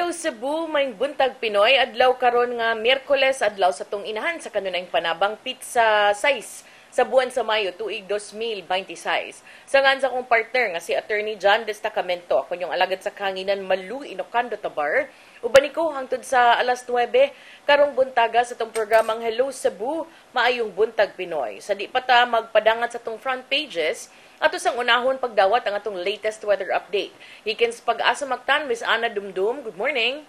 Hello Cebu, may buntag Pinoy. Adlaw karon nga Miyerkules, adlaw sa tong inahan sa kanunayng panabang pizza size sa buwan sa Mayo tuig 2026. Sa ngan sa kong partner nga si Attorney John Destacamento, ako yung alagad sa kanginan Malu Inocando Tabar. Uban ko hangtod sa alas 9 karong buntaga sa tong programang Hello Cebu, maayong buntag Pinoy. Sa di pa ta magpadangat sa tong front pages, ato sang unahon pagdawat ang atong latest weather update. Hikin sa pag-asa magtan, Miss Ana Dumdum. Good morning.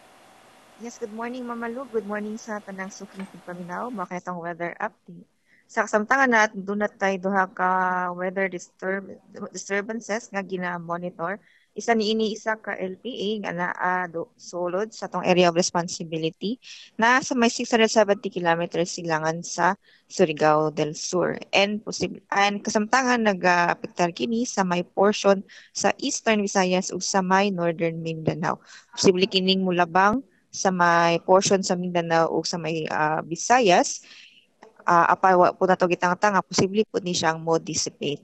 Yes, good morning, Mama Lu. Good morning sa tanang suking paminaw. Bakit itong weather update? Sa kasamtangan na doon na tayo duha ka weather disturbances nga gina-monitor. Isa isa ka LPA nga naa sulod sa tong area of responsibility na sa may 670 kilometers silangan sa Surigao del Sur. And kasamtangan nag-apektar kini sa may portion sa Eastern Visayas ug sa may Northern Mindanao. Posible kining mulabang sa may portion sa Mindanao o sa may Visayas, apawa po na to gitang-tanga, posible po ni siyang mo dissipate.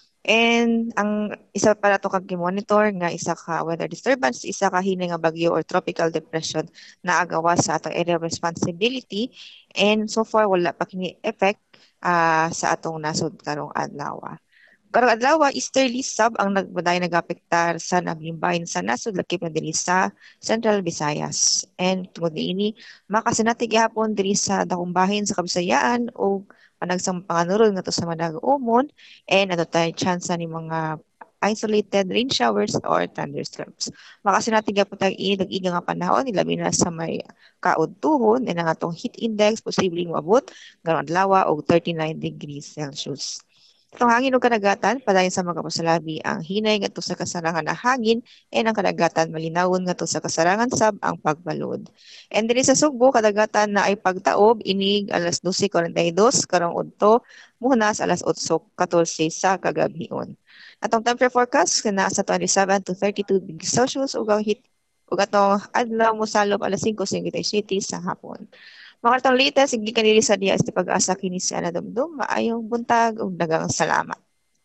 And ang isa pa nato kag monitor nga isa ka weather disturbance, isa ka hini nga bagyo or tropical depression na agawa sa atong area of responsibility, and so far wala pa kini effect sa atong nasod karong adlaw. Karong adlaw, easterly sub ang nagapektar sa naglimbahin sa nasod lakip na diri sa Central Visayas. And tungod niini, makasinati gihapon diri sa dakong bahin sa Kabisayaan o panagsang panganurod ngadto sa Manag-Umon, and ano tayo chance ni mga isolated rain showers or thunderstorms. Makasinati gihapon tag inig nga panahon ilabi na sa may kaudtuhon, and ang atong heat index posibleng moabot karong adlaw og 39 degrees Celsius. Itong hangin o kadagatan, padayon sa mga pasalabi ang hinay ngadto sa kasarangan na hangin, and ang kadagatan malinawon ngadto sa kasarangan sab ang pagbalod. And diri sa Sugbo, kadagatan na ay pagtaob inig alas 12:42 karong udto muhunas alas 8:14 sa kagabion. Atong temperature forecast kana sa 27 to 32 degrees Celsius ug ang heat ug atong adlaw mosalop alas 5:57 sa hapon. Mga katong latest, hindi kanili sa diya sa pag-asa kini si Ana Dumdum. Maayong buntag ug daghang salamat.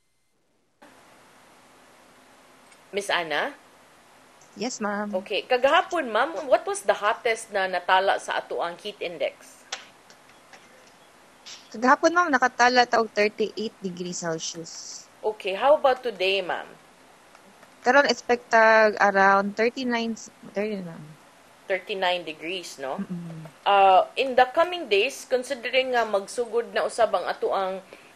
Miss Ana? Yes, ma'am. Okay. Kagahapon, ma'am, what was the hottest na natala sa ato ang heat index? Kagahapon, ma'am, nakatala ta og 38 degrees Celsius. Okay. How about today, ma'am? Karon expect around 39, ma'am. 39 degrees, no? Mm-mm. In the coming days, considering nga magsugod na usab ang ato ang